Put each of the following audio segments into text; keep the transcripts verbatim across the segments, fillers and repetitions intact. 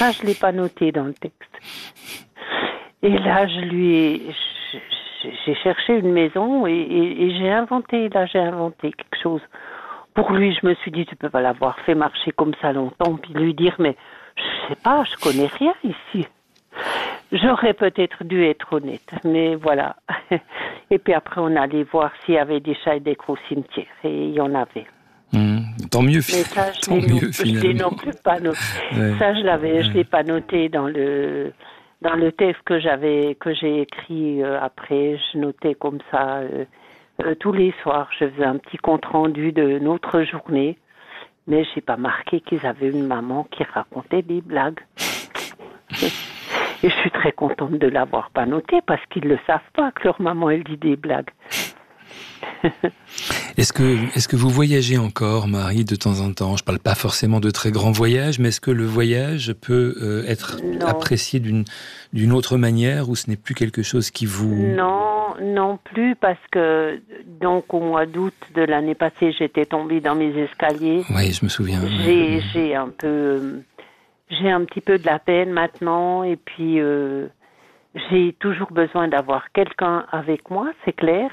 ça, je ne l'ai pas noté dans le texte. Et là, je lui ai... J'ai cherché une maison et, et, et j'ai inventé, là, j'ai inventé quelque chose. Pour lui, je me suis dit, tu peux pas l'avoir fait marcher comme ça longtemps, puis lui dire, mais je sais pas, je connais rien ici. J'aurais peut-être dû être honnête, mais voilà. Et puis après, on allait voir s'il y avait des chats et des gros cimetières, et il y en avait. Mmh, tant mieux, mais ça, je tant mieux non, finalement. Je l'ai non plus pas noté. Ouais. Ça, je l'avais, ouais. je l'ai pas noté dans le dans le texte que j'avais que j'ai écrit euh, après. Je notais comme ça euh, euh, tous les soirs. Je faisais un petit compte rendu de notre journée, mais j'ai pas marqué qu'ils avaient une maman qui racontait des blagues. Et je suis très contente de l'avoir pas noté parce qu'ils le savent pas que leur maman elle dit des blagues. Est-ce que, est-ce que vous voyagez encore, Marie, de temps en temps? Je parle pas forcément de très grands voyages, mais est-ce que le voyage peut euh, être non. apprécié d'une, d'une autre manière ou ce n'est plus quelque chose qui vous... Non, non plus, parce que donc au mois d'août de l'année passée, j'étais tombée dans mes escaliers. Oui, je me souviens. J'ai, oui. j'ai un peu... J'ai un petit peu de la peine maintenant et puis euh, j'ai toujours besoin d'avoir quelqu'un avec moi, c'est clair.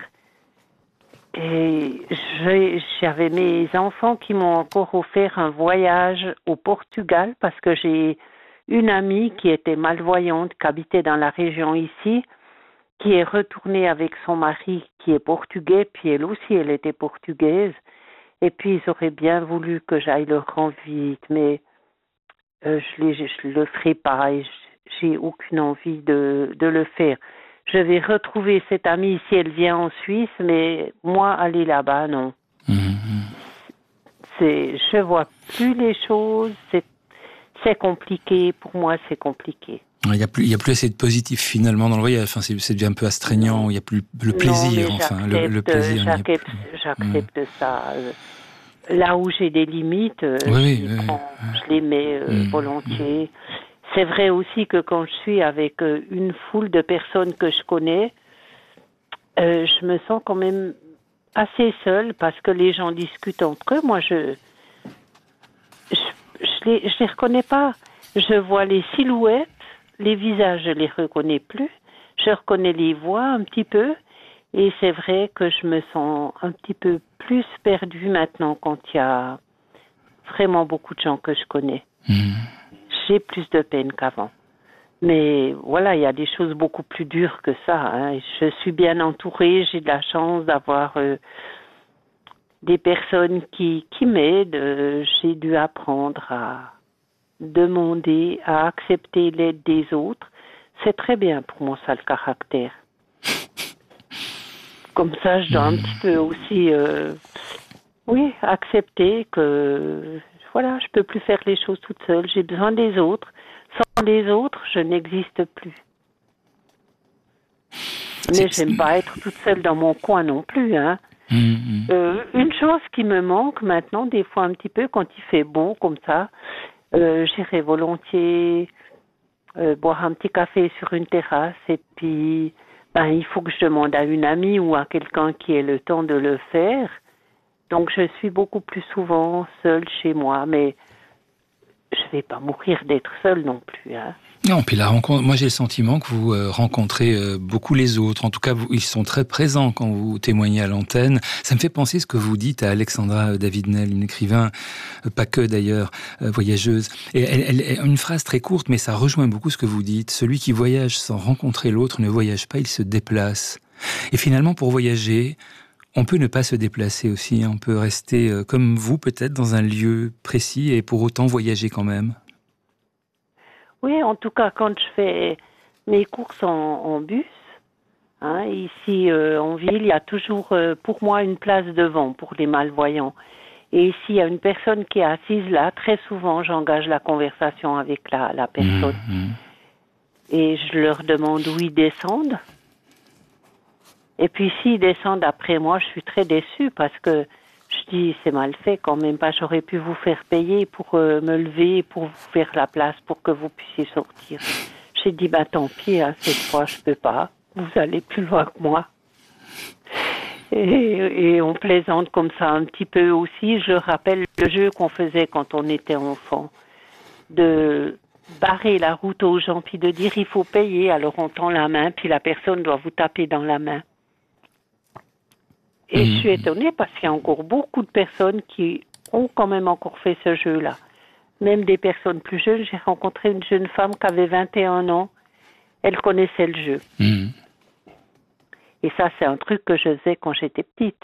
Et j'ai, j'avais mes enfants qui m'ont encore offert un voyage au Portugal parce que j'ai une amie qui était malvoyante, qui habitait dans la région ici, qui est retournée avec son mari qui est portugais, puis elle aussi, elle était portugaise. Et puis ils auraient bien voulu que j'aille leur rendre visite, mais euh, je ne je le ferai pas et j'ai aucune envie de, de le faire. Je vais retrouver cette amie si elle vient en Suisse, mais moi, aller là-bas, non. Mmh. C'est, je vois plus les choses, c'est, c'est compliqué. Pour moi, c'est compliqué. Il n'y a plus, il y a plus assez de positif finalement dans le voyage. Enfin, c'est, c'est devient un peu astreignant. Non. Il n'y a plus le plaisir, non, enfin, le, le plaisir. J'accepte, j'accepte mmh. ça. Là où j'ai des limites, oui, je, les oui, prends, oui. je les mets euh, mmh. volontiers. C'est vrai aussi que quand je suis avec une foule de personnes que je connais, euh, je me sens quand même assez seule parce que les gens discutent entre eux. Moi, je je, je, les, je les reconnais pas. Je vois les silhouettes, les visages, je les reconnais plus. Je reconnais les voix un petit peu. Et c'est vrai que je me sens un petit peu plus perdue maintenant quand il y a vraiment beaucoup de gens que je connais. Mmh. J'ai plus de peine qu'avant. Mais voilà, il y a des choses beaucoup plus dures que ça. Hein. Je suis bien entourée, j'ai de la chance d'avoir euh, des personnes qui, qui m'aident. Euh, j'ai dû apprendre à demander, à accepter l'aide des autres. C'est très bien pour mon sale caractère. Comme ça, je dois un petit peu aussi, euh, oui, accepter que... Voilà, je peux plus faire les choses toute seule. J'ai besoin des autres. Sans les autres, je n'existe plus. Mais j'aime pas être toute seule dans mon coin non plus. Hein. Mmh. Euh, une chose qui me manque maintenant, des fois un petit peu, quand il fait beau comme ça, euh, j'irai volontiers euh, boire un petit café sur une terrasse et puis ben, il faut que je demande à une amie ou à quelqu'un qui ait le temps de le faire. Donc, je suis beaucoup plus souvent seule chez moi, mais je ne vais pas mourir d'être seule non plus. Hein. Non, puis la rencontre, moi j'ai le sentiment que vous euh, rencontrez euh, beaucoup les autres. En tout cas, vous, ils sont très présents quand vous témoignez à l'antenne. Ça me fait penser ce que vous dites à Alexandra David-Nel, une écrivain, euh, pas que d'ailleurs, euh, voyageuse. Et elle, elle, une phrase très courte, mais ça rejoint beaucoup ce que vous dites. Celui qui voyage sans rencontrer l'autre ne voyage pas, il se déplace. Et finalement, pour voyager... On peut ne pas se déplacer aussi, on peut rester euh, comme vous peut-être dans un lieu précis et pour autant voyager quand même. Oui, en tout cas quand je fais mes courses en, en bus, hein, ici euh, en ville, il y a toujours euh, pour moi une place devant pour les malvoyants. Et s'il y a une personne qui est assise là, très souvent j'engage la conversation avec la, la personne. Mmh. Et je leur demande où ils descendent. Et puis s'ils descendent après moi, je suis très déçue parce que je dis c'est mal fait quand même pas. J'aurais pu vous faire payer pour euh, me lever, pour vous faire la place, pour que vous puissiez sortir. J'ai dit bah tant pis, hein, cette fois je peux pas. Vous allez plus loin que moi. Et, et on plaisante comme ça un petit peu aussi. Je rappelle le jeu qu'on faisait quand on était enfant, de barrer la route aux gens, puis de dire il faut payer, alors on tend la main, puis la personne doit vous taper dans la main. Et mmh. je suis étonnée parce qu'il y a encore beaucoup de personnes qui ont quand même encore fait ce jeu-là. Même des personnes plus jeunes. J'ai rencontré une jeune femme qui avait vingt et un ans. Elle connaissait le jeu. Mmh. Et ça, c'est un truc que je faisais quand j'étais petite.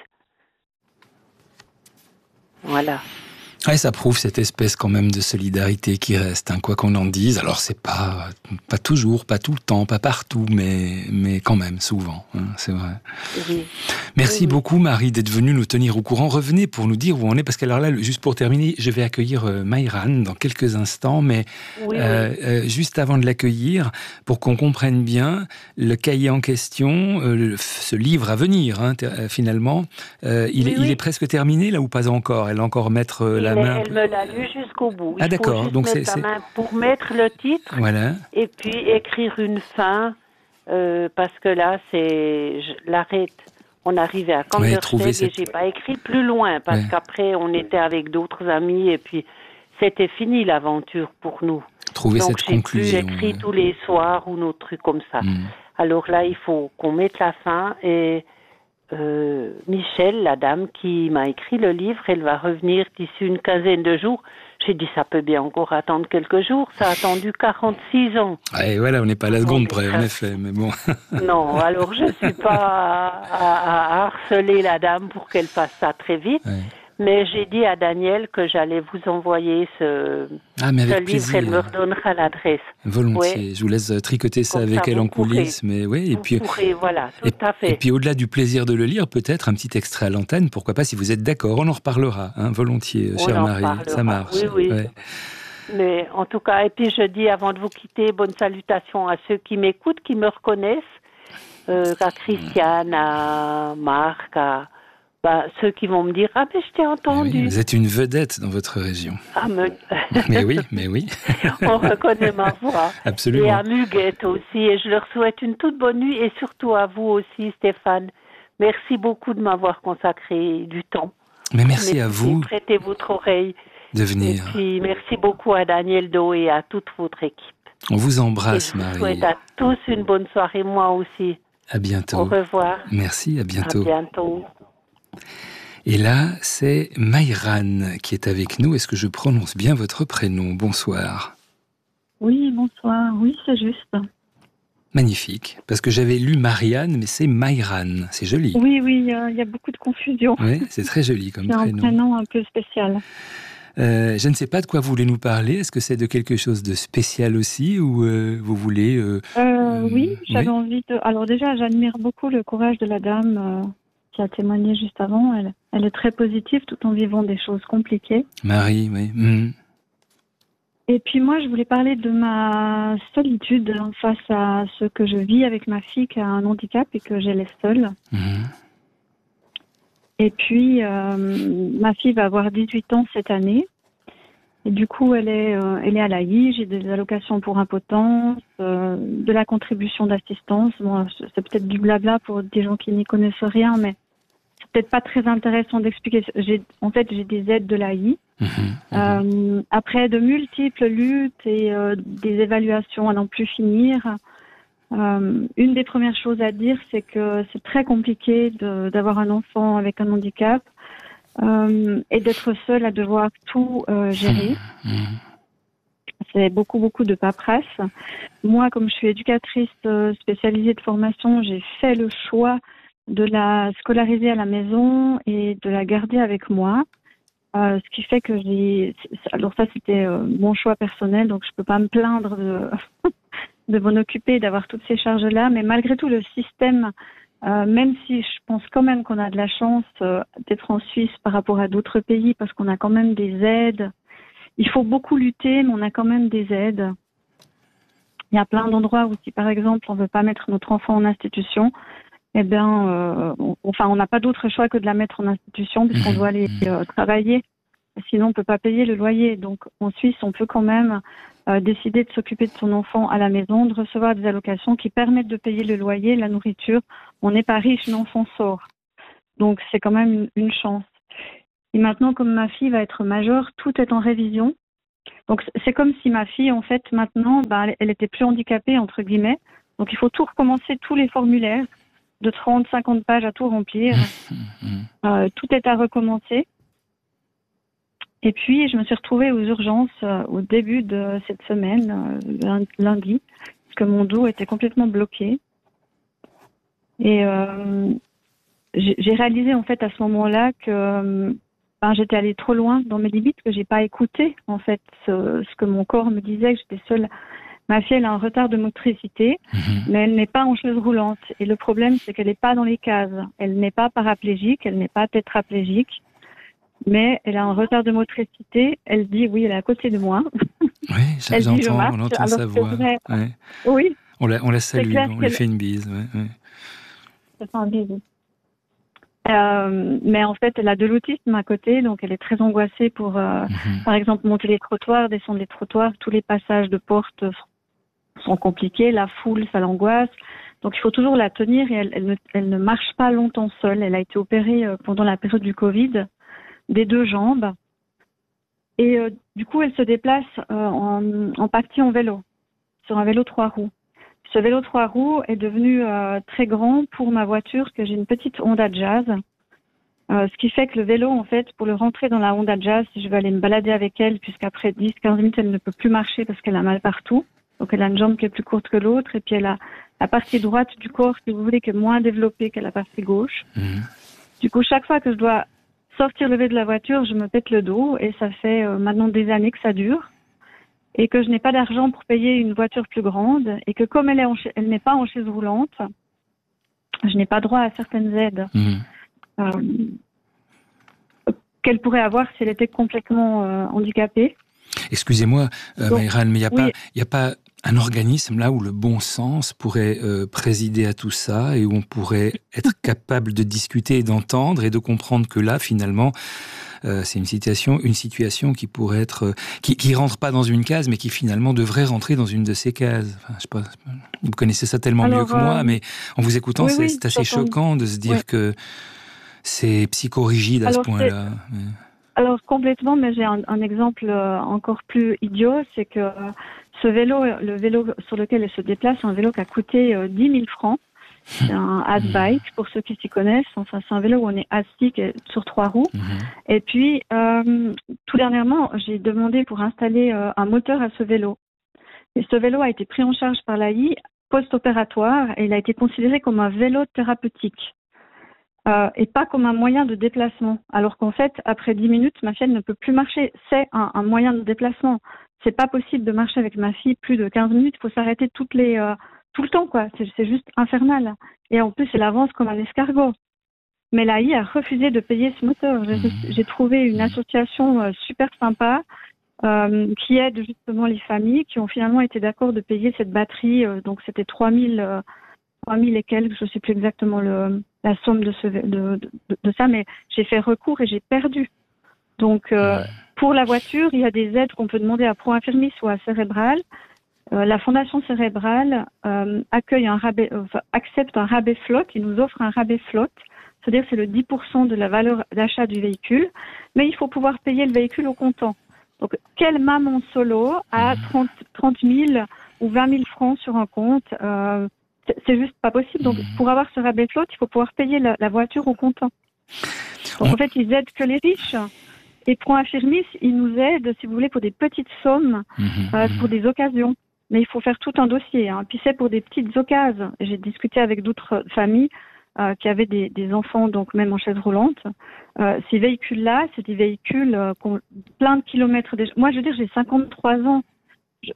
Voilà. Ouais, ça prouve cette espèce quand même de solidarité qui reste, hein, quoi qu'on en dise. Alors c'est pas pas toujours, pas tout le temps, pas partout, mais mais quand même souvent, hein, c'est vrai. Oui. Merci oui. beaucoup Marie d'être venue nous tenir au courant. Revenez pour nous dire où on est, parce que alors là, juste pour terminer, je vais accueillir euh, Mayran dans quelques instants, mais oui, euh, oui. Euh, juste avant de l'accueillir, pour qu'on comprenne bien, le cahier en question, euh, le, ce livre à venir, hein, ter- finalement, euh, il, oui, est, oui. il est presque terminé là ou pas encore? Elle va encore mettre euh, la main. Elle me l'a lu jusqu'au bout. Il ah d'accord. faut juste Donc mettre c'est, la main pour mettre le titre. Voilà. Et puis écrire une fin, euh, parce que là, c'est je l'arrête. On arrivait à Kandersteg ouais, et cette... j'ai pas écrit plus loin parce ouais. qu'après on était avec d'autres amis et puis c'était fini l'aventure pour nous. Trouver Donc cette j'ai conclusion. plus écrit ouais. tous les soirs ou nos trucs comme ça. Mm. Alors là, il faut qu'on mette la fin et Euh, Michel, la dame qui m'a écrit le livre, elle va revenir d'ici une quinzaine de jours. J'ai dit, ça peut bien encore attendre quelques jours. Ça a attendu quarante-six ans. Et voilà, on n'est pas à la seconde près, en effet, mais bon. Non, alors je ne suis pas à, à, à harceler la dame pour qu'elle fasse ça très vite. Ouais. Mais j'ai dit à Daniel que j'allais vous envoyer ce, ah, mais avec ce livre, plaisir. Elle me redonnera l'adresse. Volontiers, ouais. Je vous laisse tricoter ça Comme avec ça, elle en coulisses. Pourrez, mais oui, et puis, pourrez, voilà, tout et, à fait. Et puis au-delà du plaisir de le lire, peut-être un petit extrait à l'antenne, pourquoi pas, si vous êtes d'accord, on en reparlera, hein, volontiers, on chère Marie, parlera. Ça marche. Oui, oui. Ouais. Mais en tout cas, et puis je dis avant de vous quitter, bonne salutation à ceux qui m'écoutent, qui me reconnaissent, euh, à Christiane, à Marc, à bah, ceux qui vont me dire « Ah, mais je t'ai entendu ». Oui, vous êtes une vedette dans votre région. Ah, me... mais oui, mais oui. On reconnaît ma voix. Absolument. Et à Muguette aussi. Et je leur souhaite une toute bonne nuit. Et surtout à vous aussi, Stéphane. Merci beaucoup de m'avoir consacré du temps. Mais merci à vous. Prêtez votre oreille. De venir. Et puis, merci beaucoup à Daniel Do et à toute votre équipe. On vous embrasse, et je Marie. Je souhaite à tous une bonne soirée, moi aussi. À bientôt. Au revoir. Merci, à bientôt. À bientôt. Et là, c'est Mayran qui est avec nous. Est-ce que je prononce bien votre prénom? Bonsoir. Oui, bonsoir. Oui, c'est juste. Magnifique. Parce que j'avais lu Marianne, mais c'est Mayran. C'est joli. Oui, oui, il y, y a beaucoup de confusion. Oui, c'est très joli comme c'est prénom. C'est un prénom un peu spécial. Euh, je ne sais pas de quoi vous voulez nous parler. Est-ce que c'est de quelque chose de spécial aussi ou euh, vous voulez... Euh, euh, oui, j'avais oui. envie de... Alors déjà, j'admire beaucoup le courage de la dame... Euh... qui a témoigné juste avant, elle, elle est très positive tout en vivant des choses compliquées. Marie, oui. Mmh. Et puis moi, je voulais parler de ma solitude face à ce que je vis avec ma fille qui a un handicap et que j'élève seule. Mmh. Et puis, euh, ma fille va avoir dix-huit ans cette année. Et du coup, elle est, euh, elle est à l'A I, j'ai des allocations pour impotence, euh, de la contribution d'assistance. Bon, c'est peut-être du blabla pour des gens qui n'y connaissent rien, mais c'est peut-être pas très intéressant d'expliquer. J'ai, en fait, j'ai des aides de l'A I. Mmh, mmh. Euh, après de multiples luttes et euh, des évaluations à n'en plus finir, euh, une des premières choses à dire, c'est que c'est très compliqué de, d'avoir un enfant avec un handicap. Euh, et d'être seule à devoir tout euh, gérer. Mmh. C'est beaucoup, beaucoup de paperasse. Moi, comme je suis éducatrice euh, spécialisée de formation, j'ai fait le choix de la scolariser à la maison et de la garder avec moi. Euh, ce qui fait que j'ai... Alors ça, c'était euh, mon choix personnel, donc je peux pas me plaindre de, de m'en occuper et d'avoir toutes ces charges-là. Mais malgré tout, le système... Euh, même si je pense quand même qu'on a de la chance euh, d'être en Suisse par rapport à d'autres pays, parce qu'on a quand même des aides. Il faut beaucoup lutter, mais on a quand même des aides. Il y a plein d'endroits où, si par exemple, on ne veut pas mettre notre enfant en institution, eh bien, euh, on, enfin, on n'a pas d'autre choix que de la mettre en institution, puisqu'on doit aller euh, travailler. Sinon, on ne peut pas payer le loyer. Donc, en Suisse, on peut quand même euh, décider de s'occuper de son enfant à la maison, de recevoir des allocations qui permettent de payer le loyer, la nourriture. On n'est pas riche, mais on s'en sort. Donc, c'est quand même une, une chance. Et maintenant, comme ma fille va être majeure, tout est en révision. Donc c'est comme si ma fille, en fait, maintenant, bah, elle était plus handicapée, entre guillemets. Donc il faut tout recommencer, tous les formulaires, de trente, cinquante pages à tout remplir. euh, tout est à recommencer. Et puis je me suis retrouvée aux urgences euh, au début de cette semaine, euh, lundi, parce que mon dos était complètement bloqué. Et euh, j'ai, j'ai réalisé en fait à ce moment-là que euh, ben, j'étais allée trop loin dans mes limites, que j'ai pas écouté en fait ce, ce que mon corps me disait, que j'étais seule. Ma fille, elle a un retard de motricité, mmh. mais elle n'est pas en chaise roulante. Et le problème, c'est qu'elle n'est pas dans les cases. Elle n'est pas paraplégique, elle n'est pas tétraplégique, mais elle a un retard de motricité. Elle dit, oui, elle est à côté de moi. Oui, elle j'entends, dit, marche, on entend sa voix. Vrai, ouais. Oui. On la, on la salue, on lui fait une bise. Ouais, ouais. Ça fait un bisou. Euh, mais en fait, elle a de l'autisme à côté, donc elle est très angoissée pour, euh, mmh. par exemple, monter les trottoirs, descendre les trottoirs. Tous les passages de porte sont compliqués, la foule, ça l'angoisse. Donc il faut toujours la tenir et elle, elle, ne, elle ne marche pas longtemps seule. Elle a été opérée euh, pendant la période du Covid des deux jambes. Et euh, du coup, elle se déplace euh, en, en partie en vélo, sur un vélo trois roues. Ce vélo trois roues est devenu euh, très grand pour ma voiture, que j'ai une petite Honda Jazz. Euh, ce qui fait que le vélo, en fait, pour le rentrer dans la Honda Jazz, si je vais aller me balader avec elle, puisqu'après dix à quinze minutes, elle ne peut plus marcher parce qu'elle a mal partout. Donc elle a une jambe qui est plus courte que l'autre, et puis elle a la partie droite du corps, si vous voulez, qui est moins développée que la partie gauche. Mmh. Du coup, chaque fois que je dois sortir lever de la voiture, je me pète le dos, et ça fait euh, maintenant des années que ça dure. Et que je n'ai pas d'argent pour payer une voiture plus grande, et que comme elle est en, elle n'est pas en chaise roulante, je n'ai pas droit à certaines aides mmh. euh, qu'elle pourrait avoir si elle était complètement euh, handicapée. Excusez-moi, euh, Mayran, mais il n'y a, oui. a pas un organisme là où le bon sens pourrait euh, présider à tout ça et où on pourrait être capable de discuter et d'entendre et de comprendre que là, finalement, Euh, c'est une situation, une situation qui pourrait être, euh, qui, qui rentre pas dans une case, mais qui finalement devrait rentrer dans une de ces cases. Enfin, je sais pas, vous connaissez ça tellement Alors, mieux que euh, moi, mais en vous écoutant, oui, c'est, oui, c'est assez choquant de se dire oui. que c'est psychorigide à Alors, ce point-là. Mais... Alors complètement, mais j'ai un, un exemple encore plus idiot, c'est que ce vélo, le vélo sur lequel elle se déplace, c'est un vélo qui a coûté euh, dix mille francs. C'est un Hatbike, pour ceux qui s'y connaissent. Enfin, c'est un vélo où on est assis sur trois roues. Mmh. Et puis, euh, tout dernièrement, j'ai demandé pour installer euh, un moteur à ce vélo. Et ce vélo a été pris en charge par l'A I post-opératoire et il a été considéré comme un vélo thérapeutique euh, et pas comme un moyen de déplacement. Alors qu'en fait, après dix minutes, ma fille ne peut plus marcher. C'est un, un moyen de déplacement. C'est pas possible de marcher avec ma fille plus de quinze minutes. Il faut s'arrêter toutes les... Euh, tout le temps, quoi. C'est, c'est juste infernal. Et en plus, elle avance comme un escargot. Mais l'A I a refusé de payer ce moteur. J'ai, j'ai trouvé une association euh, super sympa euh, qui aide justement les familles qui ont finalement été d'accord de payer cette batterie. Euh, donc, c'était trois mille, euh, trois mille et quelques, je ne sais plus exactement le, la somme de, ce, de, de, de ça, mais j'ai fait recours et j'ai perdu. Donc, euh, pour la voiture, il y a des aides qu'on peut demander à Pro Infirmis ou à Cérébral. Euh, la Fondation Cérébrale euh, accueille un rabais, euh, accepte un rabais flotte, il nous offre un rabais flotte, c'est-à-dire que c'est le dix pour cent de la valeur d'achat du véhicule, mais il faut pouvoir payer le véhicule au comptant. Donc, quelle maman solo a trente mille ou vingt mille francs sur un compte euh, c'est, c'est juste pas possible. Donc, pour avoir ce rabais flotte, il faut pouvoir payer la, la voiture au comptant. Donc, en fait, ils aident que les riches. Et Pro Infirmis, ils nous aident, si vous voulez, pour des petites sommes, euh, pour des occasions. Mais il faut faire tout un dossier. Hein. Puis c'est pour des petites occasions. J'ai discuté avec d'autres familles euh, qui avaient des, des enfants, donc même en chaise roulante. Euh, ces véhicules-là, c'est des véhicules euh, qui ont plein de kilomètres déjà. Moi, je veux dire, j'ai cinquante-trois ans. Je...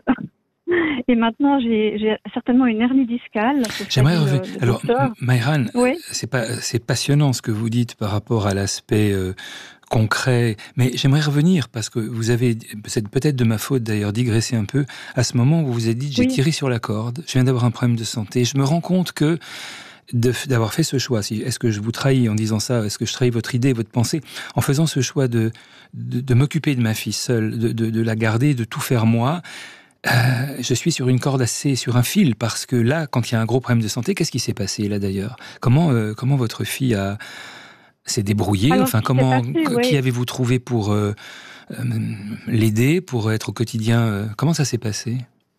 Et maintenant, j'ai, j'ai certainement une hernie discale. J'aimerais revenir. Alors, Mayran, oui c'est, pas, c'est passionnant ce que vous dites par rapport à l'aspect euh, concret, mais j'aimerais revenir parce que vous avez, c'est peut-être de ma faute d'ailleurs, digressé un peu, à ce moment où vous vous avez dit, j'ai oui. tiré sur la corde, je viens d'avoir un problème de santé, je me rends compte que de, d'avoir fait ce choix, si, est-ce que je vous trahis en disant ça, est-ce que je trahis votre idée, votre pensée, en faisant ce choix de, de, de m'occuper de ma fille seule, de, de, de la garder, de tout faire moi, Euh, je suis sur une corde assez, sur un fil, parce que là, quand il y a un gros problème de santé, qu'est-ce qui s'est passé là d'ailleurs ? Comment, euh, comment votre fille a, s'est débrouillée ? Alors, Enfin, comment, passé, qui oui. avez-vous trouvé pour, euh, euh, l'aider pour être au quotidien. Euh, comment ça s'est passé ?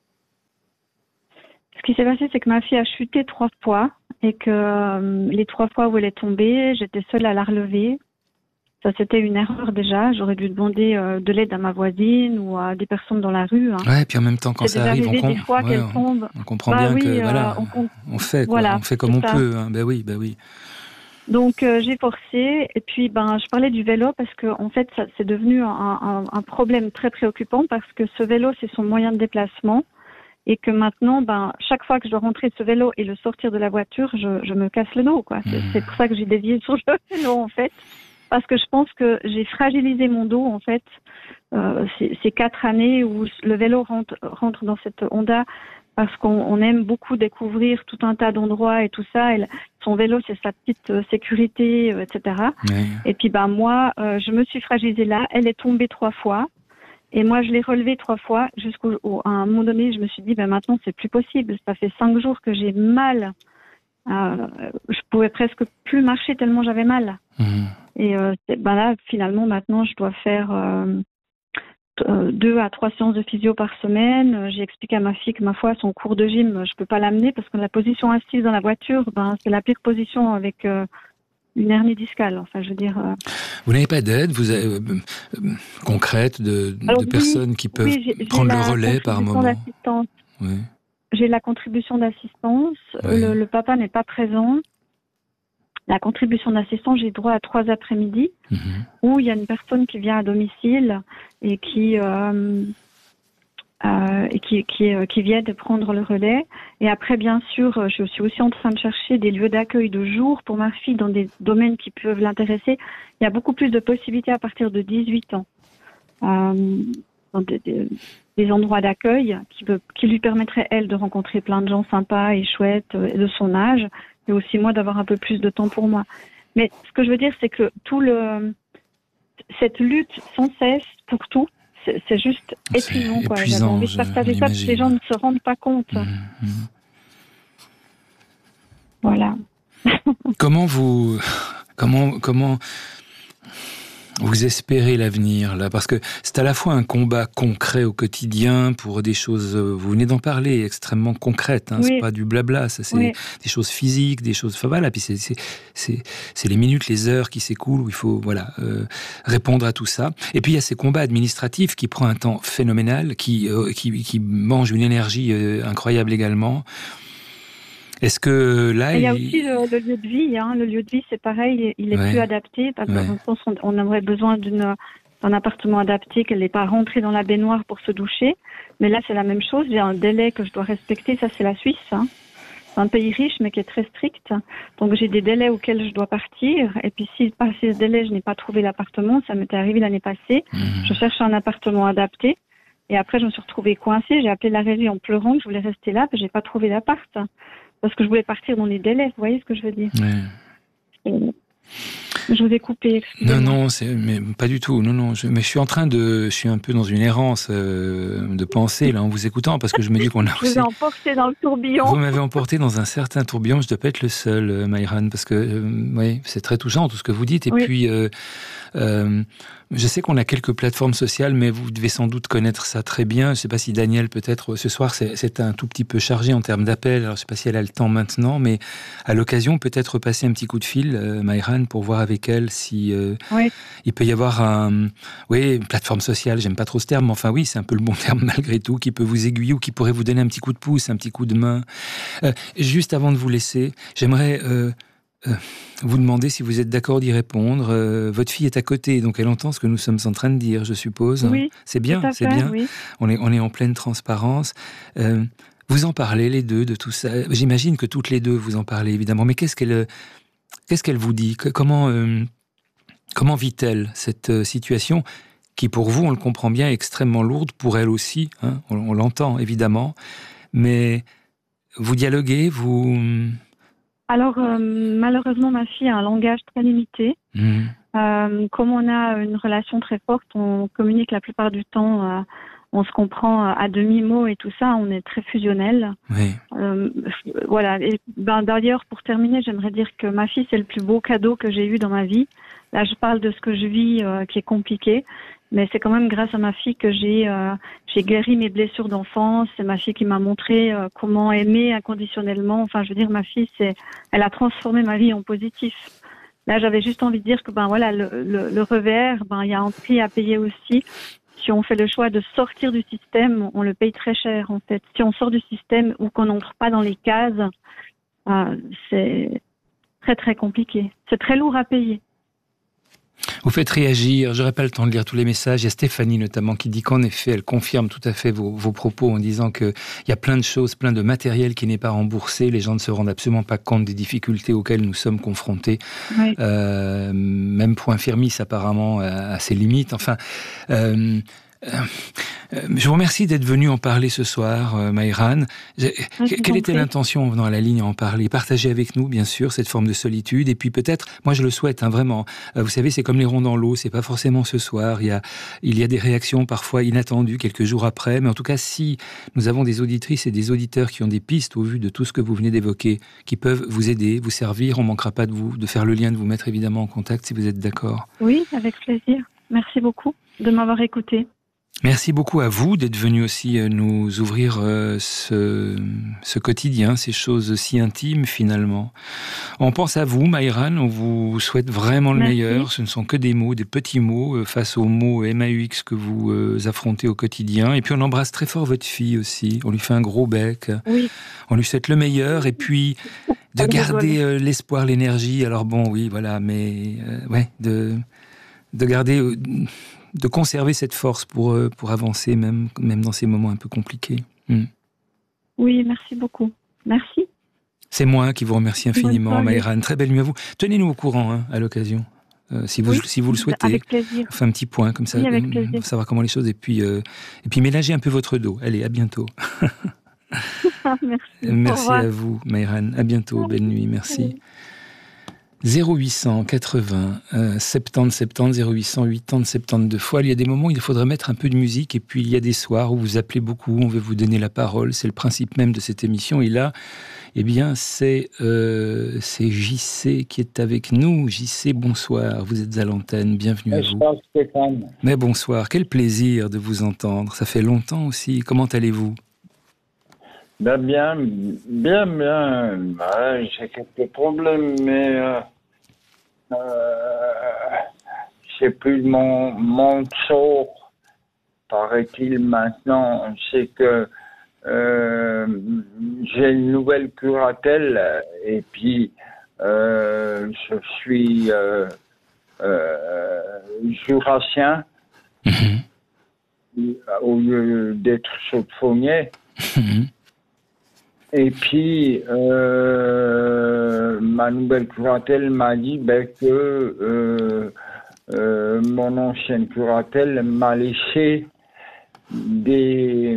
Ce qui s'est passé, c'est que ma fille a chuté trois fois et que euh, les trois fois où elle est tombée, j'étais seule à la relever. Ça, c'était une erreur déjà. J'aurais dû demander euh, de l'aide à ma voisine ou à des personnes dans la rue. Hein. Ouais, et puis en même temps, quand c'est ça arrive, on, com- des fois ouais, qu'elle tombe. on comprend bah bien oui, que euh, voilà, on, com- on fait, quoi, voilà, on fait comme on ça. peut. Hein. Ben oui, ben oui. Donc euh, j'ai forcé. Et puis ben je parlais du vélo parce que en fait, ça, c'est devenu un, un, un problème très préoccupant parce que ce vélo, c'est son moyen de déplacement. Et que maintenant, ben, chaque fois que je dois rentrer de ce vélo et le sortir de la voiture, je, je me casse le dos, quoi. C'est, c'est pour ça que j'ai dévié sur le vélo, en fait. Parce que je pense que j'ai fragilisé mon dos, en fait, euh, ces, ces quatre années où le vélo rentre, rentre dans cette Honda parce qu'on on aime beaucoup découvrir tout un tas d'endroits et tout ça. Et son vélo, c'est sa petite sécurité, euh, et cetera. Oui. Et puis, ben, moi, euh, je me suis fragilisée là. Elle est tombée trois fois. Et moi, je l'ai relevé trois fois jusqu'à un moment donné, je me suis dit, ben maintenant, c'est plus possible. Ça fait cinq jours que j'ai mal. Euh, je pouvais presque plus marcher tellement j'avais mal. Mmh. Et euh, ben là, finalement, maintenant, je dois faire euh, deux à trois séances de physio par semaine. J'ai expliqué à ma fille que, ma foi, son cours de gym, je peux pas l'amener parce que la position assise dans la voiture, ben c'est la pire position avec euh, une hernie discale. Enfin, je veux dire. Euh... Vous n'avez pas d'aide, vous avez, euh, euh, concrète de, Alors, de oui, personnes qui peuvent oui, j'ai, prendre j'ai le relais par moment. D'assistance. Oui. J'ai la contribution d'assistance. Oui. Le, le papa n'est pas présent. La contribution d'assistance, j'ai droit à trois après-midi mmh. où il y a une personne qui vient à domicile et qui euh, euh, et qui qui, euh, qui vient de prendre le relais. Et après, bien sûr, je suis aussi en train de chercher des lieux d'accueil de jour pour ma fille dans des domaines qui peuvent l'intéresser. Il y a beaucoup plus de possibilités à partir de dix-huit ans. Euh, dans des, des, des endroits d'accueil qui, peut, qui lui permettraient, elle, de rencontrer plein de gens sympas et chouettes et de son âge, et aussi moi d'avoir un peu plus de temps pour moi. Mais ce que je veux dire, c'est que tout le, cette lutte sans cesse pour tout, c'est, c'est juste épuisant. Quoi. J'avais envie de partager ça parce que les gens ne se rendent pas compte. Mmh, mmh. Voilà. Comment vous... Comment... comment... Vous espérez l'avenir, là, parce que c'est à la fois un combat concret au quotidien pour des choses, vous venez d'en parler, extrêmement concrètes, hein, oui. C'est pas du blabla, ça, c'est oui. Des choses physiques, des choses, enfin voilà, puis c'est, c'est, c'est, c'est les minutes, les heures qui s'écoulent où il faut, voilà, euh, répondre à tout ça. Et puis il y a ces combats administratifs qui prennent un temps phénoménal, qui, euh, qui, qui mangent une énergie euh, incroyable également. Est-ce que là, il y a il... aussi le, le lieu de vie. Hein. Le lieu de vie, c'est pareil, il est ouais. plus adapté. Parce ouais. Dans on, on aurait besoin d'une, d'un appartement adapté, qu'elle n'est pas rentrée dans la baignoire pour se doucher. Mais là, c'est la même chose. J'ai un délai que je dois respecter. Ça, c'est la Suisse. Hein. C'est un pays riche, mais qui est très strict. Donc, j'ai des délais auxquels je dois partir. Et puis, si par ces délais, je n'ai pas trouvé l'appartement, ça m'était arrivé l'année passée. Mmh. Je cherche un appartement adapté. Et après, je me suis retrouvée coincée. J'ai appelé la régie en pleurant que je voulais rester là, mais j'ai pas trouvé d'appart. Parce que je voulais partir dans les délais, vous voyez ce que je veux dire ? Ouais. Je vous ai coupé, excusez-moi. Non, non, c'est, mais pas du tout. Non, non. Je, mais je suis en train de, je suis un peu dans une errance euh, de pensée là en vous écoutant parce que je me dis qu'on a je aussi. vous ai emporté dans le tourbillon. Vous m'avez emporté dans un certain tourbillon. Je dois pas être le seul, euh, Maïran, parce que euh, oui, c'est très touchant tout ce que vous dites. Et oui. puis. Euh, euh, Je sais qu'on a quelques plateformes sociales, mais vous devez sans doute connaître ça très bien. Je ne sais pas si Daniel, peut-être, ce soir, c'est, c'est un tout petit peu chargé en termes d'appels. Alors, je ne sais pas si elle a le temps maintenant, mais à l'occasion, peut-être passer un petit coup de fil, euh, Maïran, pour voir avec elle si euh, oui. il peut y avoir un, oui, une plateforme sociale. J'aime pas trop ce terme, mais enfin oui, c'est un peu le bon terme malgré tout, qui peut vous aiguiller ou qui pourrait vous donner un petit coup de pouce, un petit coup de main. Euh, juste avant de vous laisser, j'aimerais... Euh, Euh, vous demandez si vous êtes d'accord d'y répondre. Euh, votre fille est à côté, donc elle entend ce que nous sommes en train de dire, je suppose. Oui, c'est bien, c'est fait, bien. Oui. On est, on est en pleine transparence. Euh, vous en parlez les deux de tout ça. J'imagine que toutes les deux vous en parlez évidemment. Mais qu'est-ce qu'elle, qu'est-ce qu'elle vous dit ? Comment, euh, comment vit-elle cette situation qui, pour vous, on le comprend bien, est extrêmement lourde, pour elle aussi. Hein, on, on l'entend évidemment. Mais vous dialoguez, vous. Alors, euh, malheureusement, ma fille a un langage très limité. Mmh. Euh, comme on a une relation très forte, on communique la plupart du temps, euh, on se comprend à demi-mot et tout ça, on est très fusionnel. Oui. Euh, voilà. Et ben, d'ailleurs, pour terminer, j'aimerais dire que ma fille, c'est le plus beau cadeau que j'ai eu dans ma vie. Là, je parle de ce que je vis, euh, qui est compliqué. Mais c'est quand même grâce à ma fille que j'ai euh, j'ai guéri mes blessures d'enfance. C'est ma fille qui m'a montré euh, comment aimer inconditionnellement. Enfin, je veux dire, ma fille, c'est, elle a transformé ma vie en positif. Là, j'avais juste envie de dire que ben voilà, le, le, le revers, ben il y a un prix à payer aussi. Si on fait le choix de sortir du système, on le paye très cher en fait. Si on sort du système ou qu'on n'entre pas dans les cases, euh, c'est très très compliqué. C'est très lourd à payer. Vous faites réagir, j'aurais pas le temps de lire tous les messages. Il y a Stéphanie notamment qui dit qu'en effet, elle confirme tout à fait vos, vos propos en disant qu'il y a plein de choses, plein de matériel qui n'est pas remboursé. Les gens ne se rendent absolument pas compte des difficultés auxquelles nous sommes confrontés. Oui. Euh, même pour un Firmis, apparemment, à, à ses limites. Enfin... Euh, Euh, euh, je vous remercie d'être venu en parler ce soir, euh, Maïran. Je, quelle était l'intention en venant à la ligne à en parler? Partager avec nous, bien sûr, cette forme de solitude. Et puis peut-être, moi je le souhaite, hein, vraiment. Euh, vous savez, c'est comme les ronds dans l'eau, c'est pas forcément ce soir. Il y a, il y a des réactions parfois inattendues quelques jours après. Mais en tout cas, si nous avons des auditrices et des auditeurs qui ont des pistes au vu de tout ce que vous venez d'évoquer, qui peuvent vous aider, vous servir, on manquera pas de vous, de faire le lien, de vous mettre évidemment en contact si vous êtes d'accord. Oui, avec plaisir. Merci beaucoup de m'avoir écouté. Merci beaucoup à vous d'être venu aussi nous ouvrir ce, ce quotidien, ces choses si intimes finalement. On pense à vous, Maïran, on vous souhaite vraiment le Merci. meilleur. Ce ne sont que des mots, des petits mots face aux mots M A U X que vous affrontez au quotidien. Et puis on embrasse très fort votre fille aussi. On lui fait un gros bec. Oui. On lui souhaite le meilleur et puis de garder l'espoir, l'énergie. Alors bon, oui, voilà, mais euh, ouais, de, de garder... Euh, de conserver cette force pour, pour avancer, même, même dans ces moments un peu compliqués. Mm. Oui, merci beaucoup. Merci. C'est moi qui vous remercie infiniment, Maïran. Très belle nuit à vous. Tenez-nous au courant hein, à l'occasion, euh, si, vous, oui, si vous le souhaitez. Avec plaisir. On fait un petit point comme ça, oui, avec plaisir. Pour savoir comment les choses. Et puis, euh, et puis ménagez un peu votre dos. Allez, à bientôt. Merci. Merci à vous, Maïran. À bientôt. Belle nuit. Merci. zéro huit cent quatre-vingts euh, soixante-dix soixante-dix zéro huit cent quatre-vingts soixante-douze fois. Il y a des moments où il faudrait mettre un peu de musique et puis il y a des soirs où vous appelez beaucoup, on veut vous donner la parole. C'est le principe même de cette émission. Et là, eh bien, c'est, euh, c'est J C qui est avec nous. J C, bonsoir. Vous êtes à l'antenne. Bienvenue à vous. Bonsoir, Stéphane. Mais bonsoir. Quel plaisir de vous entendre. Ça fait longtemps aussi. Comment allez-vous? Ben bien, bien, bien. Ben, j'ai quelques problèmes, mais euh, euh, c'est plus de mon, mon sort, paraît-il maintenant. C'est que euh, j'ai une nouvelle curatelle et puis euh, je suis euh, euh, jurassien mmh. au lieu d'être chaudefonnier. Mmh. Et puis, euh, ma nouvelle curatelle m'a dit ben, que euh, euh, mon ancienne curatelle m'a laissé des...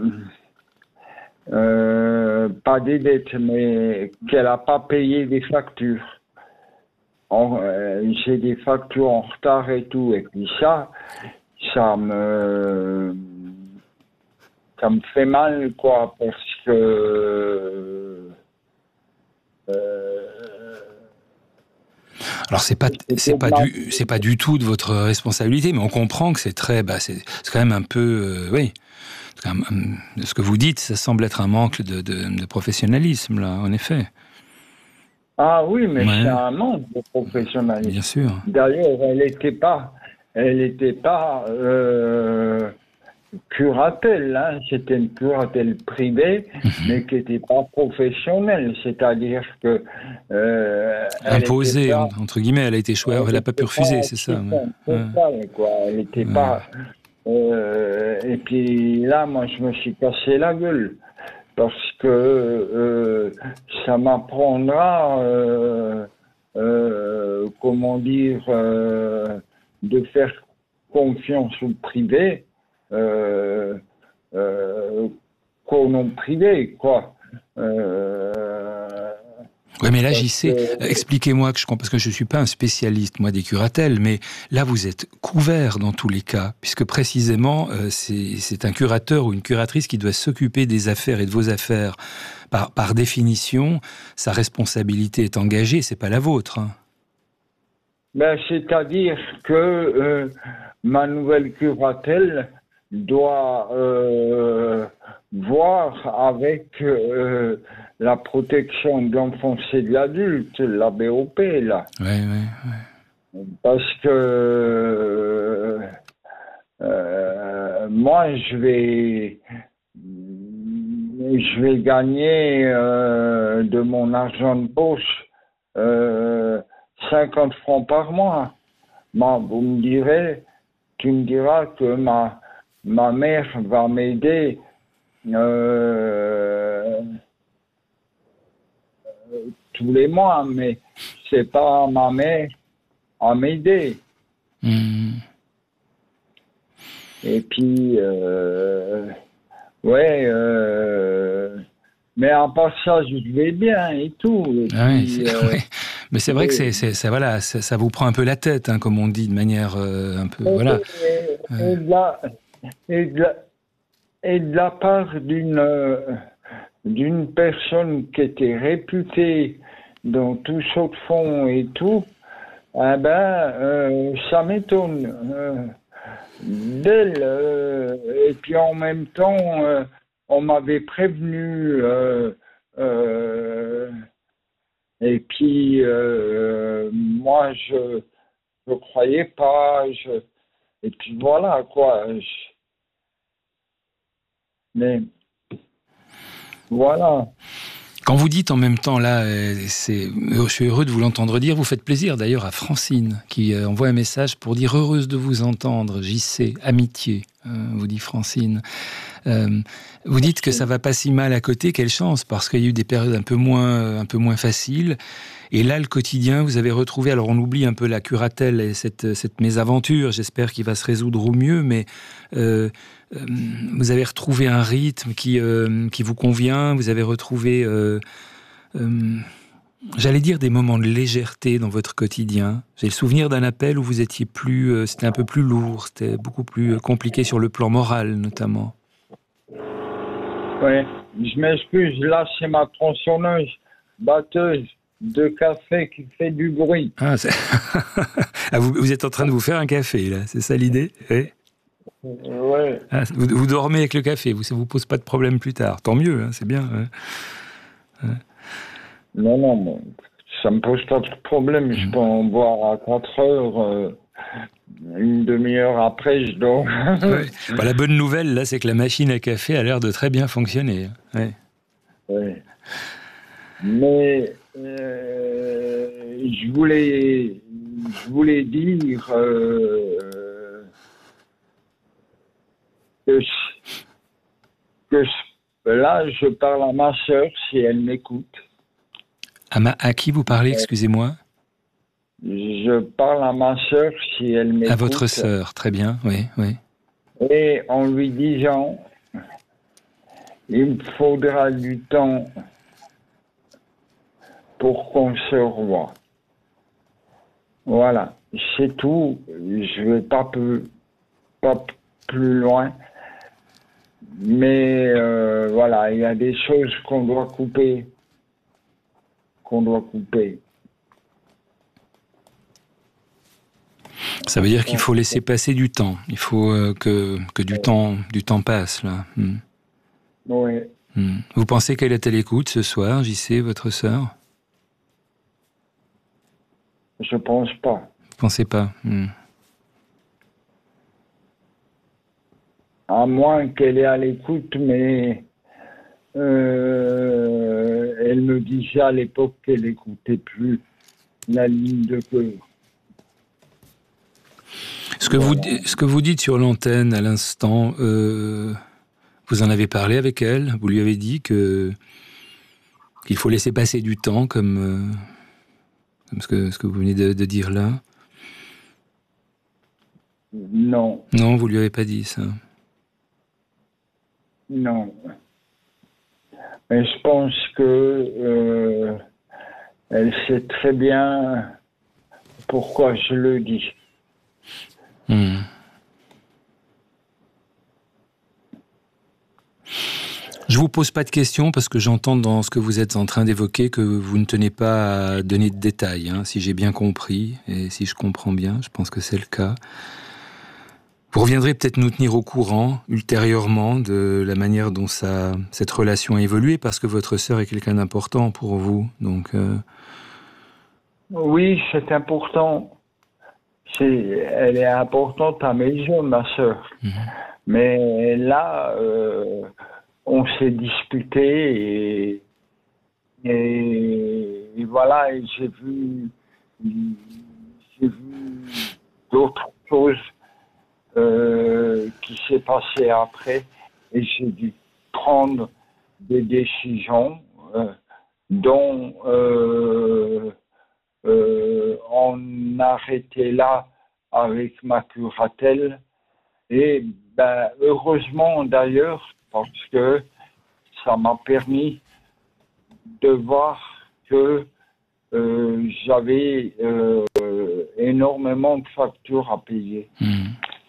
Euh, pas des dettes, mais qu'elle n'a pas payé des factures. En, euh, j'ai des factures en retard et tout. Et puis ça, ça me... ça me fait mal, quoi, parce que... Euh, Alors c'est pas c'est pas du c'est pas du tout de votre responsabilité, mais on comprend que c'est très bah c'est c'est quand même un peu euh, oui quand même, ce que vous dites, ça semble être un manque de, de, de professionnalisme là, en effet. Ah oui, mais ouais. C'est un manque de professionnalisme. Bien sûr. D'ailleurs, elle n'était pas elle n'était pas euh, curatelle, hein. C'était une curatelle privée, mmh. mais qui n'était pas professionnelle, c'est-à-dire que... Euh, imposée, pas, entre guillemets, elle a été choisie, elle n'a pas pu refuser, c'est ça. Mais... Total, quoi. Elle n'était ouais. pas... Euh, et puis là, moi, je me suis cassé la gueule, parce que euh, ça m'apprendra, euh, euh, comment dire, euh, de faire confiance au privé, Euh, euh, qu'au nom privé, quoi. Euh, oui, mais là, j'y sais. Que... Expliquez-moi, que je comprends, parce que je ne suis pas un spécialiste, moi, des curatelles, mais là, vous êtes couvert dans tous les cas, puisque précisément, euh, c'est, c'est un curateur ou une curatrice qui doit s'occuper des affaires et de vos affaires. Par, par définition, sa responsabilité est engagée, c'est pas la vôtre. Hein. Ben, c'est-à-dire que euh, ma nouvelle curatelle doit euh, voir avec euh, la protection de l'enfance et de l'adulte, la B O P, là. Oui, oui, oui. Parce que euh, euh, moi, je vais, je vais gagner euh, de mon argent de poche euh, cinquante francs par mois. Moi, vous me direz, tu me diras que ma, ma mère va m'aider euh, tous les mois, mais c'est pas ma mère à m'aider. Mmh. Et puis, euh, ouais, euh, mais à part ça, je vais bien et tout. Et ah puis, oui, c'est, euh, ouais. Mais c'est vrai que c'est, c'est, ça, voilà, ça, ça vous prend un peu la tête, hein, comme on dit, de manière euh, un peu, et, voilà. Et, et, de la, et, de la, et de la part d'une euh, d'une personne qui était réputée dans tout saut de fond et tout, eh ben, euh, ça m'étonne euh, d'elle. Euh, et puis en même temps, euh, on m'avait prévenu. Euh, euh, et puis euh, moi, je ne croyais pas. Je, et puis voilà quoi. Je, mais voilà. Quand vous dites en même temps, là, c'est, je suis heureux de vous l'entendre dire, vous faites plaisir d'ailleurs à Francine, qui envoie un message pour dire « Heureuse de vous entendre, J C, amitié », vous dit Francine. Euh, vous dites que ça va pas si mal à côté, quelle chance, parce qu'il y a eu des périodes un peu moins, un peu moins faciles. Et là, le quotidien, vous avez retrouvé, alors on oublie un peu la curatelle et cette, cette mésaventure, j'espère qu'il va se résoudre au mieux, mais euh, euh, vous avez retrouvé un rythme qui, euh, qui vous convient, vous avez retrouvé, euh, euh, j'allais dire, des moments de légèreté dans votre quotidien. J'ai le souvenir d'un appel où vous étiez plus, euh, c'était un peu plus lourd, c'était beaucoup plus compliqué sur le plan moral, notamment. Oui, je m'excuse, là c'est ma tronçonneuse, batteuse de café qui fait du bruit. Ah, ah vous, vous êtes en train de vous faire un café, là, c'est ça l'idée? Oui. Ouais. Ah, vous, vous dormez avec le café, vous, ça ne vous pose pas de problème plus tard. Tant mieux, hein, c'est bien. Hein. Ouais. Non, non, bon, ça ne me pose pas de problème, je peux en boire à quatre heures. Euh... Une demi-heure après, je dors. Ouais. Bah, la bonne nouvelle, là, c'est que la machine à café a l'air de très bien fonctionner. Ouais. Ouais. Mais euh, je voulais, je voulais dire euh, que, je, que je, là, je parle à ma sœur si elle m'écoute. À, ma, à qui vous parlez, excusez-moi? Je parle à ma sœur si elle m'écoute. À votre sœur, très bien, oui, oui. Et en lui disant, il me faudra du temps pour qu'on se revoie. Voilà, c'est tout. Je vais pas plus, pas plus loin. Mais euh, voilà, il y a des choses qu'on doit couper. Qu'on doit couper. Ça veut dire qu'il faut laisser passer du temps. Il faut euh, que, que du, temps, du temps passe, là. Hmm. Oui. Hmm. Vous pensez qu'elle est à l'écoute ce soir, J C, votre sœur? Je pense pas. Vous pensez pas? Hmm. À moins qu'elle est à l'écoute, mais euh, elle me disait à l'époque qu'elle n'écoutait plus la ligne de cœur. Ce que, voilà. vous, ce que vous dites sur l'antenne à l'instant, euh, vous en avez parlé avec elle? Vous lui avez dit que, qu'il faut laisser passer du temps, comme, euh, comme ce, que, ce que vous venez de, de dire là? Non. Non, vous lui avez pas dit ça? Non. Mais je pense que euh, elle sait très bien pourquoi je le dis. Hmm. Je vous pose pas de questions parce que j'entends dans ce que vous êtes en train d'évoquer que vous ne tenez pas à donner de détails, hein, si j'ai bien compris et si je comprends bien, je pense que c'est le cas. Vous reviendrez peut-être nous tenir au courant ultérieurement de la manière dont ça, cette relation a évolué parce que votre sœur est quelqu'un d'important pour vous, donc. Euh... Oui, c'est important. C'est, elle est importante à mes yeux, ma sœur. Mmh. Mais là, euh, on s'est disputé et, et, et voilà, et j'ai vu, j'ai vu d'autres choses euh, qui s'est passé après et j'ai dû prendre des décisions euh, dont euh, euh, on arrêtait là avec ma curatelle et ben, heureusement d'ailleurs parce que ça m'a permis de voir que euh, j'avais euh, énormément de factures à payer. Mmh.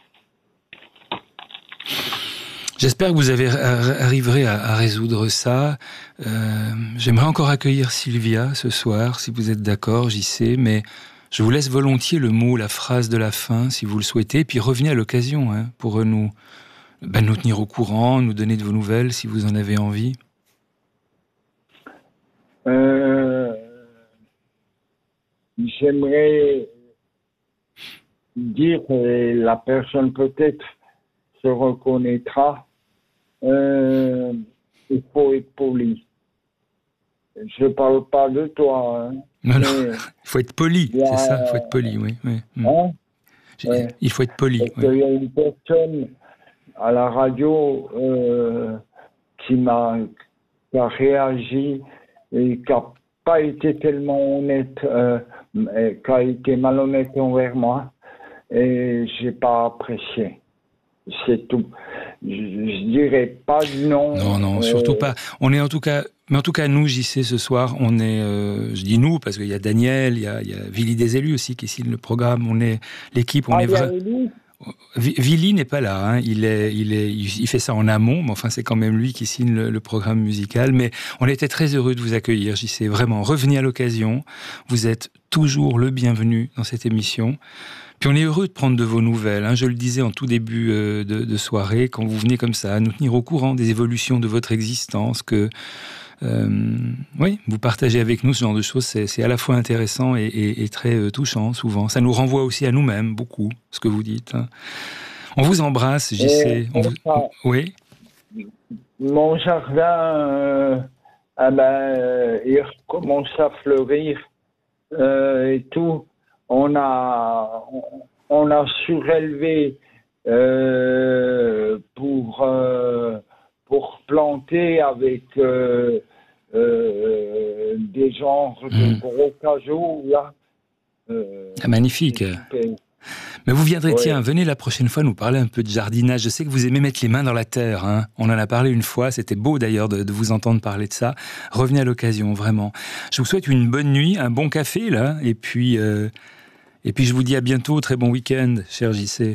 J'espère que vous avez, arriverez à, à résoudre ça. Euh, j'aimerais encore accueillir Sylvia ce soir, si vous êtes d'accord, j'y sais, mais je vous laisse volontiers le mot, la phrase de la fin, si vous le souhaitez, puis revenez à l'occasion hein, pour nous, ben, nous tenir au courant, nous donner de vos nouvelles, si vous en avez envie. Euh, j'aimerais dire que la personne peut-être se reconnaîtra. Euh, il faut être poli. Je parle pas de toi. Hein, non, non. Il faut être poli, a... c'est ça, il faut être poli, oui. oui. Hein? Ouais. Il faut être poli. Parce oui. qu'il y a une personne à la radio euh, qui m'a qui a réagi et qui n'a pas été tellement honnête, euh, qui a été malhonnête envers moi et j'ai pas apprécié. C'est tout. Je, je dirais pas non. Non, non, euh... surtout pas. On est en tout cas, mais en tout cas, nous, j'y sais ce soir, on est, euh, je dis nous, parce qu'il y a Daniel, il y a, il y a Vili des élus aussi qui signe le programme, on est l'équipe, on ah, est vrai. Vili n'est pas là, hein. il, est, il, est, il fait ça en amont, mais enfin c'est quand même lui qui signe le, le programme musical. Mais on était très heureux de vous accueillir, j'y sais vraiment. Revenez à l'occasion, vous êtes toujours le bienvenu dans cette émission. Puis on est heureux de prendre de vos nouvelles. Hein. Je le disais en tout début euh, de, de soirée, quand vous venez comme ça, à nous tenir au courant des évolutions de votre existence, que euh, oui, vous partagez avec nous ce genre de choses, c'est, c'est à la fois intéressant et, et, et très euh, touchant souvent. Ça nous renvoie aussi à nous-mêmes, beaucoup, ce que vous dites. Hein. On vous embrasse, j'y sais. On vous... Oui. Mon jardin, euh, ah ben, euh, il commence à fleurir euh, et tout. On a, on a surélevé euh, pour, euh, pour planter avec euh, euh, des genres mmh. de gros cajoux. Là. Euh, ah, magnifique. Mais vous viendrez, ouais. tiens, venez la prochaine fois nous parler un peu de jardinage. Je sais que vous aimez mettre les mains dans la terre. Hein. On en a parlé une fois, c'était beau d'ailleurs de, de vous entendre parler de ça. Revenez à l'occasion, vraiment. Je vous souhaite une bonne nuit, un bon café, là, et puis... Euh, Et puis je vous dis à bientôt, très bon week-end, cher J C.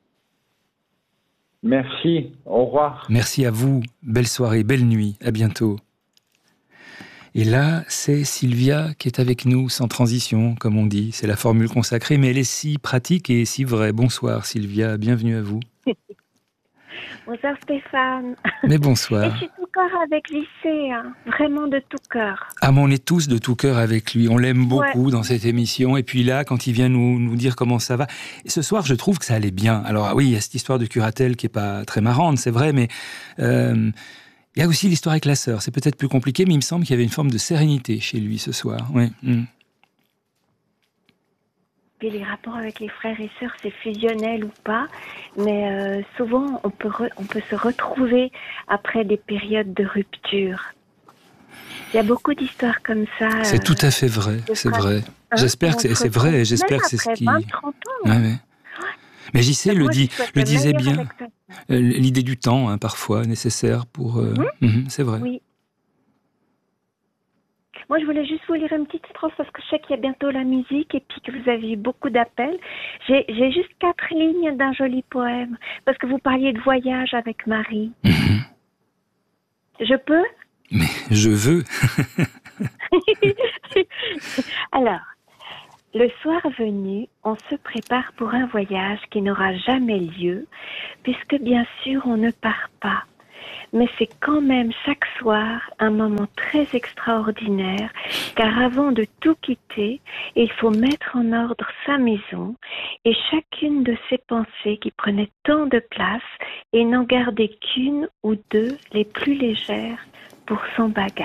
Merci, au revoir. Merci à vous, belle soirée, belle nuit, à bientôt. Et là, c'est Sylvia qui est avec nous, sans transition, comme on dit. C'est la formule consacrée, mais elle est si pratique et si vraie. Bonsoir Sylvia, bienvenue à vous. Bonsoir Stéphane. Mais bonsoir. Et je suis tout cœur avec J C, hein. Vraiment de tout cœur. Ah, mais on est tous de tout cœur avec lui. On l'aime beaucoup ouais. dans cette émission. Et puis là, quand il vient nous, nous dire comment ça va. Et ce soir, je trouve que ça allait bien. Alors oui, il y a cette histoire de curatelle qui est pas très marrante, c'est vrai, mais euh, il y a aussi l'histoire avec la sœur. C'est peut-être plus compliqué, mais il me semble qu'il y avait une forme de sérénité chez lui ce soir. Oui. Mmh. Puis les rapports avec les frères et sœurs, c'est fusionnel ou pas, mais euh, souvent on peut, re, on peut se retrouver après des périodes de rupture. Il y a beaucoup d'histoires comme ça. C'est euh, tout à fait vrai, c'est vrai. Hein, j'espère que c'est, c'est vrai, j'espère que c'est ce qui... vingt, trente ans. Ouais, ouais. Mais J C le, dit, le disait bien, euh, l'idée du temps, hein, parfois, nécessaire pour... Euh... Mmh. Mmh, c'est vrai. Oui. Moi, je voulais juste vous lire une petite strophe parce que je sais qu'il y a bientôt la musique et puis que vous avez eu beaucoup d'appels. J'ai, j'ai juste quatre lignes d'un joli poème parce que vous parliez de voyage avec Marie. Mmh. Je peux? Mais je veux. Alors, le soir venu, on se prépare pour un voyage qui n'aura jamais lieu, puisque bien sûr on ne part pas. Mais c'est quand même chaque soir un moment très extraordinaire, car avant de tout quitter, il faut mettre en ordre sa maison et chacune de ses pensées qui prenaient tant de place et n'en garder qu'une ou deux les plus légères pour son bagage.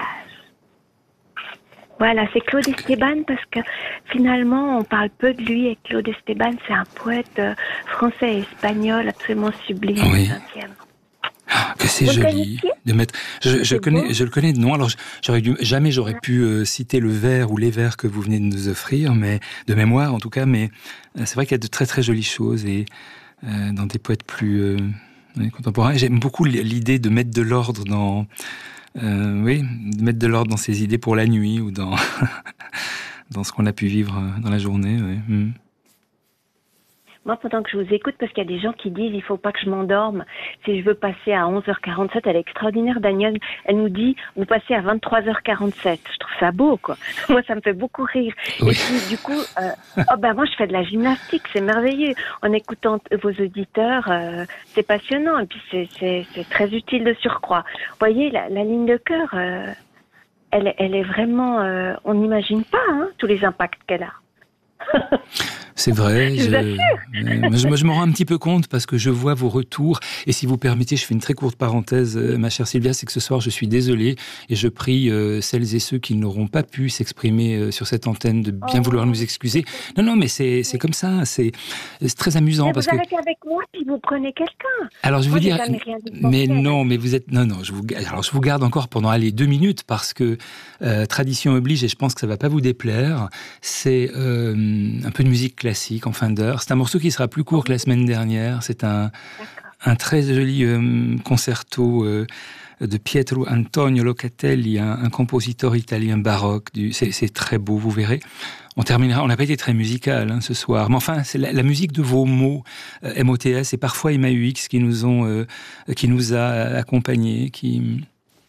Voilà, c'est Claude Esteban, parce que finalement, on parle peu de lui, et Claude Esteban, c'est un poète français et espagnol absolument sublime. Oui. du vingtième. Ah, que c'est joli de mettre. Je, je connais, je le connais de nom. Alors, j'aurais dû, jamais j'aurais pu euh, citer le vers ou les vers que vous venez de nous offrir, mais de mémoire en tout cas. Mais euh, c'est vrai qu'il y a de très très jolies choses et euh, dans des poètes plus euh, contemporains. J'aime beaucoup l'idée de mettre de l'ordre dans. Euh, oui, de mettre de l'ordre dans ses idées pour la nuit ou dans dans ce qu'on a pu vivre dans la journée. Oui. Mm. Moi, pendant que je vous écoute, parce qu'il y a des gens qui disent il faut pas que je m'endorme si je veux passer à onze heures quarante-sept, elle est extraordinaire, Danielle. Elle nous dit vous passez à vingt-trois heures quarante-sept. Je trouve ça beau, quoi. Moi, ça me fait beaucoup rire. Oui. Et puis, du coup, euh, oh ben moi, je fais de la gymnastique, c'est merveilleux. En écoutant vos auditeurs, euh, c'est passionnant et puis c'est, c'est, c'est très utile de surcroît. Vous voyez, la, la ligne de cœur, euh, elle, elle est vraiment, euh, on n'imagine pas hein, tous les impacts qu'elle a. C'est vrai, je, je, je, je m'en rends un petit peu compte parce que je vois vos retours. Et si vous permettez, je fais une très courte parenthèse, ma chère Sylvia, c'est que ce soir, je suis désolé et je prie euh, celles et ceux qui n'auront pas pu s'exprimer euh, sur cette antenne de bien oh, vouloir nous excuser. Non, non, mais c'est, c'est comme ça, c'est, c'est très amusant. Mais parce vous que... arrêtez avec moi puis vous prenez quelqu'un. Alors, je moi, vous dire, mais non, avec. mais vous êtes, non, non, je vous, alors je vous garde encore pendant, allez, deux minutes parce que euh, tradition oblige et je pense que ça va pas vous déplaire. C'est euh, un peu de musique classique en fin d'heure. C'est un morceau qui sera plus court que la semaine dernière. C'est un, un très joli euh, concerto euh, de Pietro Antonio Locatelli, un, un compositeur italien baroque. Du, c'est, c'est très beau, vous verrez. On terminera. On n'a pas été très musical hein, ce soir, mais enfin, c'est la, la musique de vos mots, euh, M O T S et parfois M A U X qui nous ont, euh, qui nous a accompagnés. Qui...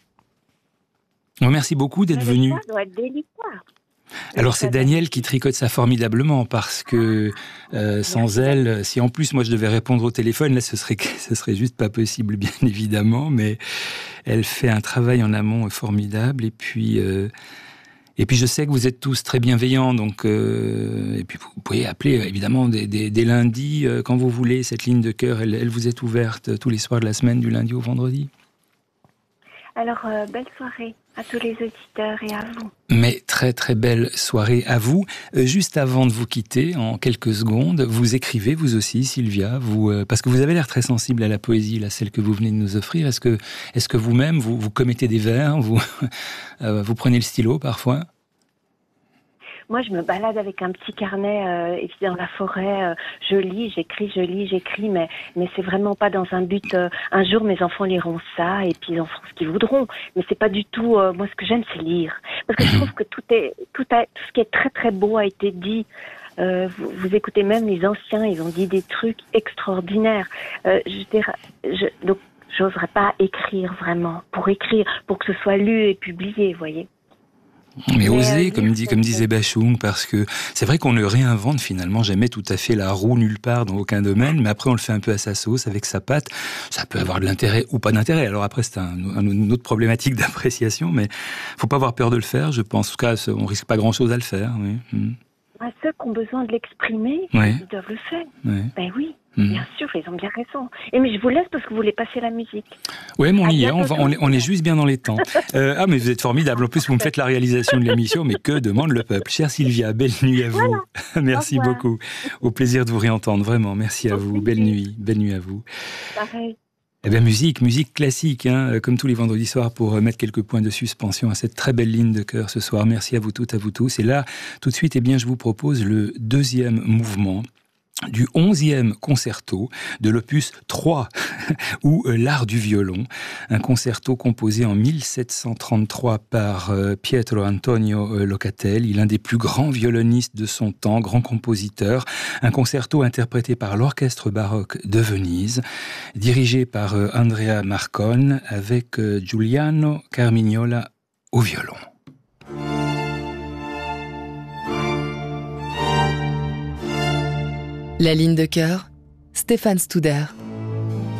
Merci beaucoup d'être venu. Ça doit être délicat. Alors c'est Danielle qui tricote ça formidablement parce que euh, sans elle, si en plus moi je devais répondre au téléphone, là ce serait ce serait juste pas possible bien évidemment, mais elle fait un travail en amont formidable et puis euh, et puis je sais que vous êtes tous très bienveillants donc euh, et puis vous pouvez appeler évidemment des, des, des lundis euh, quand vous voulez, cette ligne de cœur elle, elle vous est ouverte tous les soirs de la semaine du lundi au vendredi. Alors euh, belle soirée à tous les auditeurs et à vous. Mais très très belle soirée à vous. Euh, juste avant de vous quitter, en quelques secondes, vous écrivez vous aussi, Sylvia, vous euh, parce que vous avez l'air très sensible à la poésie, là, celle que vous venez de nous offrir. Est-ce que est-ce que vous-même vous vous commettez des vers, vous euh, vous prenez le stylo parfois? Moi, je me balade avec un petit carnet euh, et puis dans la forêt, euh, je lis, j'écris, je lis, j'écris, mais mais c'est vraiment pas dans un but. Euh, un jour, mes enfants liront ça et puis ils en feront ce qu'ils voudront. Mais c'est pas du tout. Euh, moi, ce que j'aime, c'est lire, parce que je trouve que tout est tout a tout ce qui est très très beau a été dit. Euh, vous, vous écoutez même les anciens, ils ont dit des trucs extraordinaires. Euh, je dirais, je, donc, j'oserais pas écrire vraiment pour écrire, pour que ce soit lu et publié, vous voyez. Mais oser, comme, dit, comme disait Bachung, parce que c'est vrai qu'on ne réinvente finalement jamais tout à fait la roue nulle part dans aucun domaine, mais après on le fait un peu à sa sauce, avec sa patte. Ça peut avoir de l'intérêt ou pas d'intérêt. Alors après c'est un, un, une autre problématique d'appréciation, mais faut pas avoir peur de le faire, je pense. En tout cas, on risque pas grand-chose à le faire. Oui. Mmh. À ceux qui ont besoin de l'exprimer, oui. Ils doivent le faire. Oui. Ben oui. Mmh. Bien sûr, ils ont bien raison. Et mais je vous laisse parce que vous voulez passer la musique. Oui, mais on y est, on, va, on, est, on est juste bien dans les temps. Euh, ah, mais vous êtes formidable. En plus, vous me faites la réalisation de l'émission, mais que demande le peuple? Chère Sylvia, belle nuit à vous. Voilà. Merci beaucoup. Au plaisir de vous réentendre, vraiment. Merci à Au vous. Plaisir. Belle nuit, belle nuit à vous. Pareil. Eh bien, musique, musique classique, hein, comme tous les vendredis soirs, pour mettre quelques points de suspension à cette très belle ligne de cœur ce soir. Merci à vous toutes, à vous tous. Et là, tout de suite, eh bien, je vous propose le deuxième mouvement du onzième concerto de l'opus trois, ou l'art du violon, un concerto composé en mille sept cent trente-trois par Pietro Antonio Locatelli, l'un des plus grands violonistes de son temps, grand compositeur, un concerto interprété par l'Orchestre baroque de Venise, dirigé par Andrea Marcon, avec Giuliano Carmignola au violon. La ligne de cœur, Stéphane Studer.